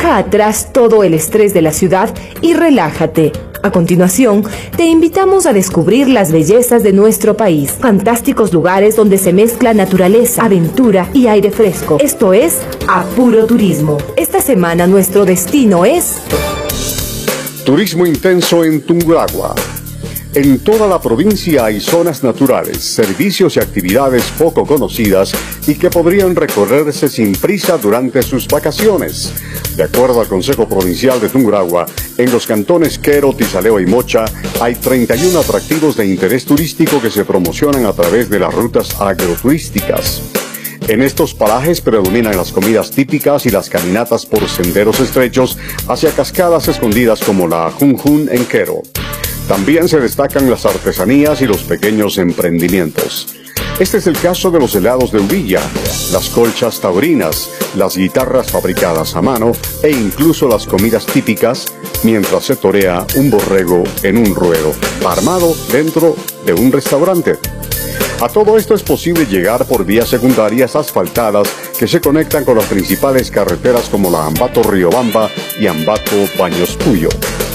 Deja atrás todo el estrés de la ciudad y relájate. A continuación, te invitamos a descubrir las bellezas de nuestro país. Fantásticos lugares donde se mezcla naturaleza, aventura y aire fresco. Esto es Apuro Turismo. Esta semana nuestro destino es... Turismo intenso en Tungurahua. En toda la provincia hay zonas naturales, servicios y actividades poco conocidas y que podrían recorrerse sin prisa durante sus vacaciones. De acuerdo al Consejo Provincial de Tungurahua, en los cantones Quero, Tizaleo y Mocha hay 31 atractivos de interés turístico que se promocionan a través de las rutas agroturísticas. En estos parajes predominan las comidas típicas y las caminatas por senderos estrechos hacia cascadas escondidas como la Junjun en Quero. También se destacan las artesanías y los pequeños emprendimientos. Este es el caso de los helados de uvilla, las colchas taurinas, las guitarras fabricadas a mano e incluso las comidas típicas mientras se torea un borrego en un ruedo, armado dentro de un restaurante. A todo esto es posible llegar por vías secundarias asfaltadas que se conectan con las principales carreteras como la Ambato-Riobamba y Ambato-Baños Puyo.